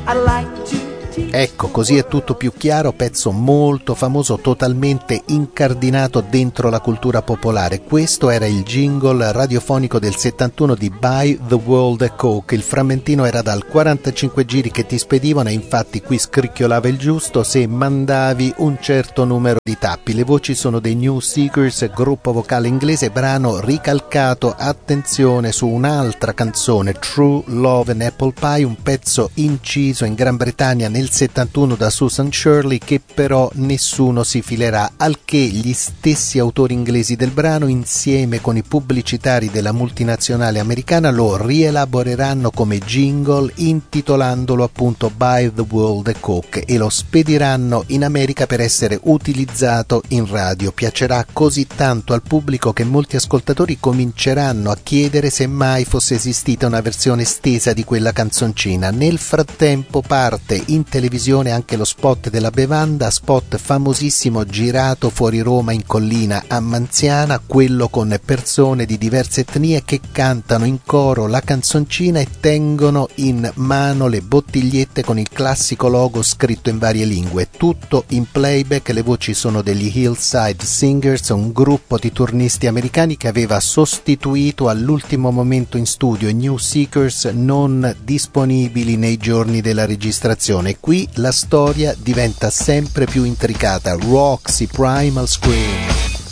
Ecco, così è tutto più chiaro, pezzo molto famoso, totalmente incardinato dentro la cultura popolare. Questo era il jingle radiofonico del 71 di Buy the World a Coke. Il frammentino era dal 45 giri che ti spedivano e infatti qui scricchiolava il giusto se mandavi un certo numero di tappi. Le voci sono dei New Seekers, gruppo vocale inglese, brano ricalcato, attenzione, su un'altra canzone, True Love and Apple Pie, un pezzo inciso in Gran Bretagna nel 71 da Susan Shirley che però nessuno si filerà, al che gli stessi autori inglesi del brano insieme con i pubblicitari della multinazionale americana lo rielaboreranno come jingle intitolandolo appunto Buy the World a Coke e lo spediranno in America per essere utilizzato in radio. Piacerà così tanto al pubblico che molti ascoltatori cominceranno a chiedere se mai fosse esistita una versione estesa di quella canzoncina. Nel frattempo parte in televisione anche lo spot della bevanda, spot famosissimo girato fuori Roma in collina a Manziana, quello con persone di diverse etnie che cantano in coro la canzoncina e tengono in mano le bottigliette con il classico logo scritto in varie lingue, tutto in playback. Le voci sono degli Hillside Singers, un gruppo di turnisti americani che aveva sostituito all'ultimo momento in studio i New Seekers non disponibili nei giorni della registrazione. Qui la storia diventa sempre più intricata. Roxy Primal Scream.